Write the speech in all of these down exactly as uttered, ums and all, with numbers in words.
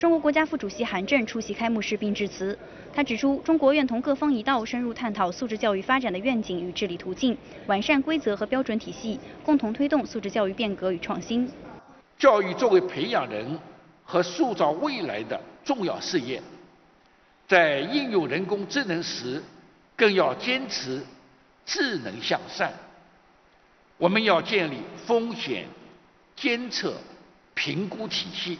中国国家副主席韩正出席开幕式并致辞。他指出，中国愿同各方一道，深入探讨素质教育发展的愿景与治理途径，完善规则和标准体系，共同推动素质教育变革与创新。 教育作为培养人和塑造未来的重要事业，在应用人工智能时，更要坚持智能向善。我们要建立风险监测评估体系，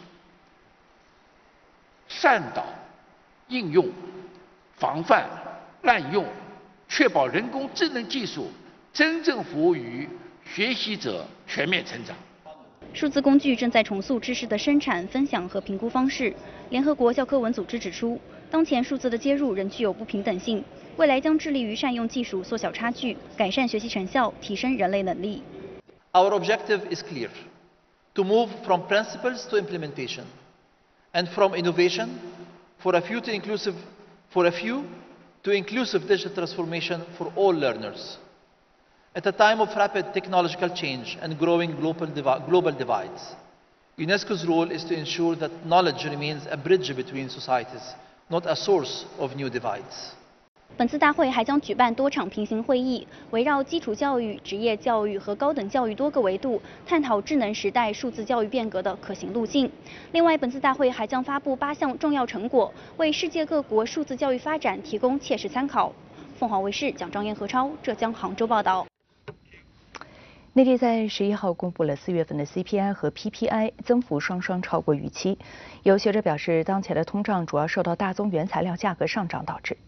善导应用，防范滥用，确保人工智能技术真正服务于学习者全面成长。 数字工具正在重塑知识的生产、分享和评估方式。联合国教科文组织指出，当前数字的接入仍具有不平等性，未来将致力于善用技术缩小差距，改善学习成效，提升人类能力。 Our objective is clear: to move from principles to implementation, and from innovation for a few to inclusive, for a few to inclusive digital transformation for all learners. At a time of rapid technological change and growing global, divi- global divides, UNESCO's role is to ensure that knowledge remains a bridge between societies, not a source of new divides. 本次大会还将举办多场平行会议，围绕基础教育、职业教育和高等教育多个维度，探讨智能时代数字教育变革的可行路径。另外，本次大会还将发布八项重要成果，为世界各国数字教育发展提供切实参考。凤凰卫视蒋张燕、何超，浙江杭州报道。 内地在十一号公布了四月份的 C P I 和 P P I 增幅双双超过预期。有学者表示，当前的通胀主要受到大宗原材料价格上涨导致。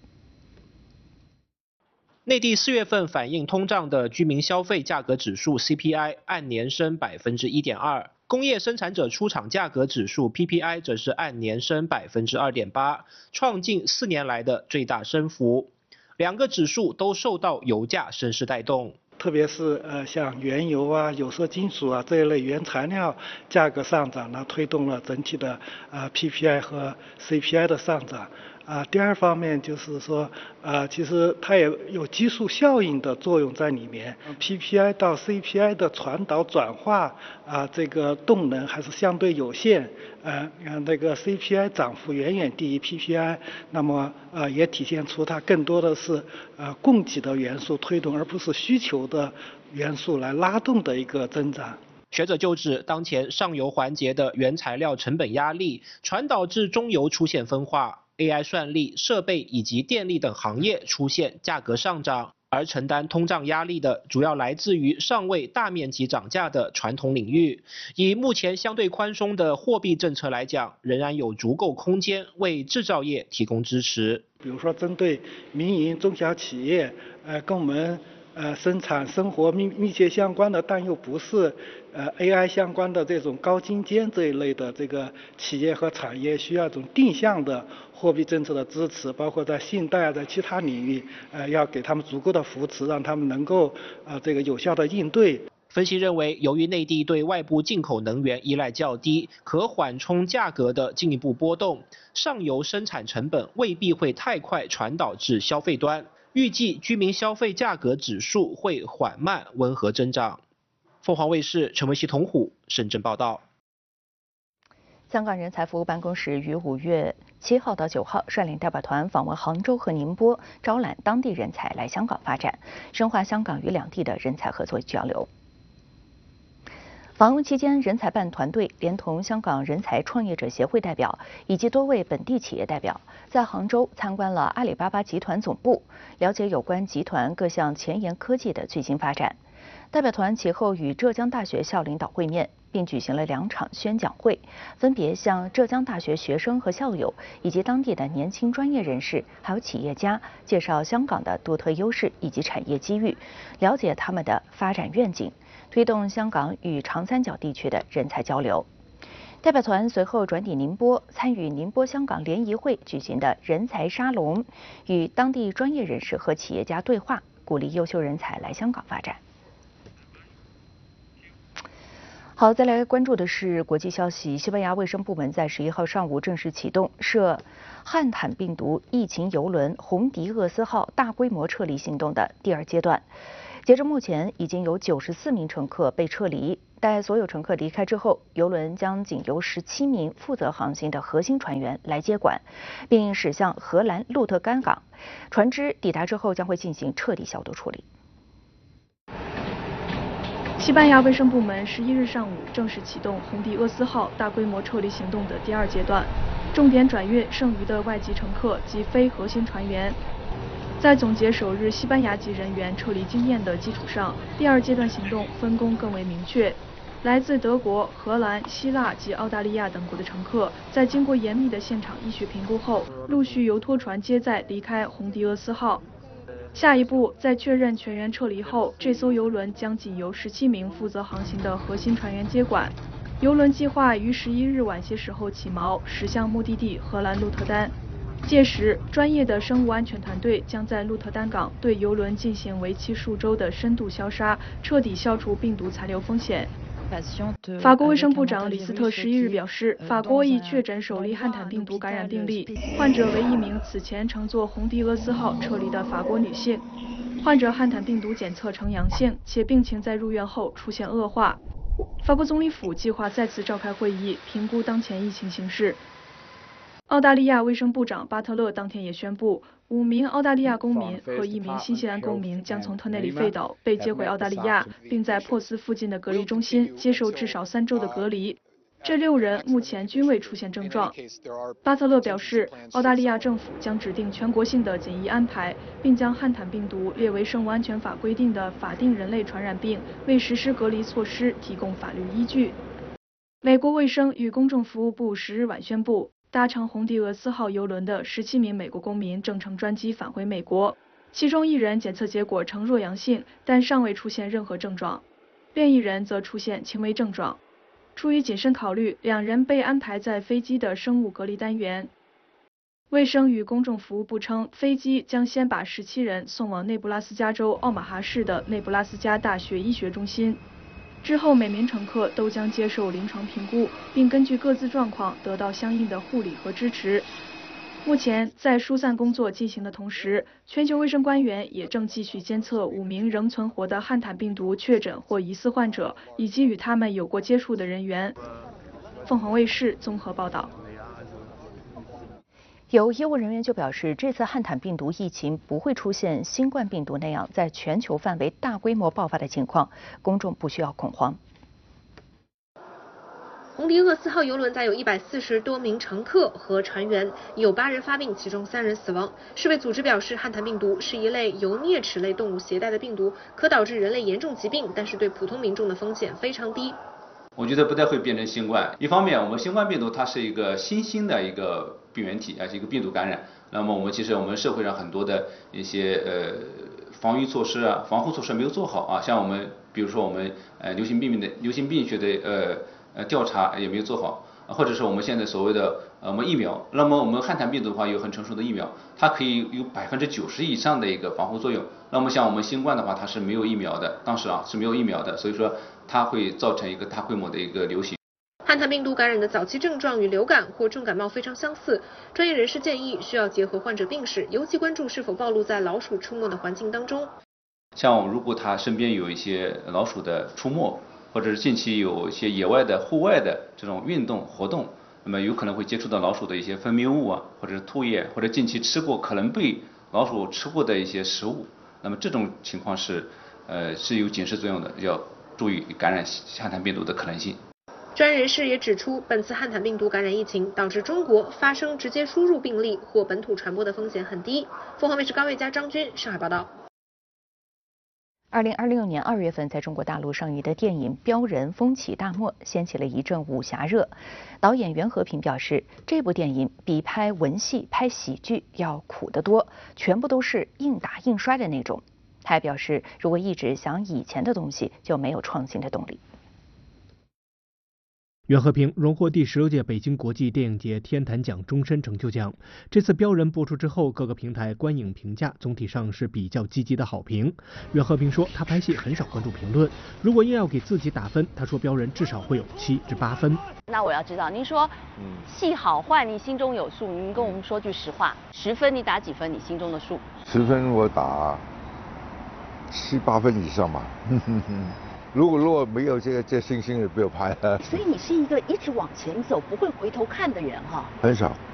内地四月份反映通胀的居民消费价格指数 C P I 按年升百分之一点二，工业生产者出厂价格指数 P P I 则是按年升百分之二点八，创近四年来的最大升幅。两个指数都受到油价升势带动。 特别是呃像原油啊、有色金属啊这一类原材料价格上涨呢，推动了整体的呃 P P I 和 C P I 的上涨。啊，第二方面就是说，呃，其实它也有基数效应的作用在里面。P P I 到 C P I 的传导转化啊，这个动能还是相对有限。呃，那个 C P I 涨幅远远低于 P P I， 那么呃也体现出它更多的是呃供给的元素推动，而不是需求的元素来拉动的一个增长。 学者就指，当前上游环节的原材料成本压力传导至中游出现分化。A I 算力、设备以及电力等行业出现价格上涨，而承担通胀压力的主要来自于尚未大面积涨价的传统领域。以目前相对宽松的货币政策来讲，仍然有足够空间为制造业提供支持。 比如说，针对民营中小企业，呃，跟我们呃生产生活密密切相关的，但又不是呃 A I 相关的这种高精尖这一类的这个企业和产业，需要一种定向的货币政策的支持，包括在信贷、在其他领域，呃，要给他们足够的扶持，让他们能够呃这个有效的应对。 分析认为，由于内地对外部进口能源依赖较低，可缓冲价格的进一步波动，上游生产成本未必会太快传导至消费端。预计居民消费价格指数会缓慢温和增长。凤凰卫视陈维熙、童虎深圳报道。 香港人才服务办公室于五月七号到九号率领代表团访问杭州和宁波，招揽当地人才来香港发展，深化香港与两地的人才合作交流。访问期间，人才办团队连同香港人才创业者协会代表以及多位本地企业代表，在杭州参观了阿里巴巴集团总部，了解有关集团各项前沿科技的最新发展。代表团其后与浙江大学校领导会面，并举行了两场宣讲会，分别向浙江大学学生和校友以及当地的年轻专业人士还有企业家介绍香港的独特优势以及产业机遇，了解他们的发展愿景，推动香港与长三角地区的人才交流。代表团随后转抵宁波，参与宁波香港联谊会举行的人才沙龙，与当地专业人士和企业家对话，鼓励优秀人才来香港发展。好，再来关注的是国际消息。西班牙卫生部门在十一号上午正式启动涉汉坦病毒疫情邮轮红迪厄斯号大规模撤离行动的第二阶段。截至目前，已经有九十四名乘客被撤离， 待所有乘客离开之后，邮轮将仅由十七名负责航行的核心船员来接管，并驶向荷兰鹿特丹港。船只抵达之后，将会进行彻底消毒处理。 西班牙卫生部门十一日上午正式启动红迪厄斯号大规模撤离行动的第二阶段，重点转运剩余的外籍乘客及非核心船员。在总结首日西班牙籍人员撤离经验的基础上，第二阶段行动分工更为明确。来自德国、荷兰、希腊及澳大利亚等国的乘客，在经过严密的现场医学评估后，陆续由拖船接载离开红迪厄斯号。下一步，在确认全员撤离后，这艘邮轮将仅由十七名负责航行的核心船员接管。邮轮计划于十一日晚些时候起锚，驶向目的地荷兰鹿特丹。届时，专业的生物安全团队将在鹿特丹港对邮轮进行为期数周的深度消杀，彻底消除病毒残留风险。法国卫生部长李斯特十一日表示，法国已确诊首例汉坦病毒感染病例，患者为一名此前乘坐红迪厄斯号撤离的法国女性。患者汉坦病毒检测呈阳性，且病情在入院后出现恶化。法国总理府计划再次召开会议，评估当前疫情形势。澳大利亚卫生部长巴特勒当天也宣布，五名澳大利亚公民和一名新西兰公民将从特内里费岛被接回澳大利亚，并在珀斯附近的隔离中心接受至少三周的隔离。这六人目前均未出现症状。巴特勒表示，澳大利亚政府将制定全国性的检疫安排，并将汉坦病毒列为生物安全法规定的法定人类传染病，为实施隔离措施提供法律依据。美国卫生与公众服务部十日晚宣布，搭乘红迪厄斯号邮轮的十七名美国公民正乘专机返回美国，其中一人检测结果呈弱阳性，但尚未出现任何症状，另一人则出现轻微症状。出于谨慎考虑，两人被安排在飞机的生物隔离单元。卫生与公众服务部称，飞机将先把十七人送往内布拉斯加州奥马哈市的内布拉斯加大学医学中心。之后，每名乘客都将接受临床评估，并根据各自状况得到相应的护理和支持。目前，在疏散工作进行的同时，全球卫生官员也正继续监测五名仍存活的汉坦病毒确诊或疑似患者，以及与他们有过接触的人员。凤凰卫视综合报道。 有医务人员就表示，这次汉坦病毒疫情不会出现新冠病毒那样在全球范围大规模爆发的情况，公众不需要恐慌。 红迪厄斯号邮轮载有一百四十多名乘客和船员，有八人发病，其中三人死亡。世卫组织表示，汉坦病毒是一类由啮齿类动物携带的病毒，可导致人类严重疾病，但是对普通民众的风险非常低。 我觉得不太会变成新冠。一方面，我们新冠病毒它是一个新兴的一个病原体，而是一个病毒感染。那么我们其实我们社会上很多的一些呃防御措施啊、防护措施没有做好啊，像我们比如说我们呃流行病的流行病学的呃呃调查也没有做好，或者是我们现在所谓的呃我们疫苗。那么我们汉坦病毒的话有很成熟的疫苗，它可以有百分之九十以上的一个防护作用。那么像我们新冠的话，它是没有疫苗的，当时啊是没有疫苗的，所以说它会造成一个大规模的一个流行。 汉坦病毒感染的早期症状与流感或重感冒非常相似，专业人士建议需要结合患者病史，尤其关注是否暴露在老鼠出没的环境当中。 像如果他身边有一些老鼠的出没，或者是近期有一些野外的、户外的这种运动活动，那么有可能会接触到老鼠的一些分泌物啊，或者是唾液，或者近期吃过可能被老鼠吃过的一些食物，那么这种情况是呃是有警示作用的，要注意感染汉坦病毒的可能性。 专业人士也指出，本次汉坦病毒感染疫情导致中国发生直接输入病例或本土传播的风险很低。凤凰卫视高卫佳、张军上海报道。 二零二六年二月份，在中国大陆上映的电影《标人》风起大漠，掀起了一阵武侠热。导演袁和平表示，这部电影比拍文戏、拍喜剧要苦得多，全部都是硬打硬摔的那种。他还表示，如果一直想以前的东西，就没有创新的动力。 袁和平荣获第十六届北京国际电影节天坛奖终身成就奖。这次《标人》播出之后，各个平台观影评价总体上是比较积极的好评。袁和平说，他拍戏很少关注评论，如果硬要给自己打分，他说《标人》至少会有七至八分。 那我要知道，您说戏好坏，你心中有数，您跟我们说句实话，十分你打几分？你心中的数？ 十分我打七八分以上吧。 如果如果没有这个这信心，也不要拍了。 所以你是一个一直往前走，不会回头看的人哈。 很少。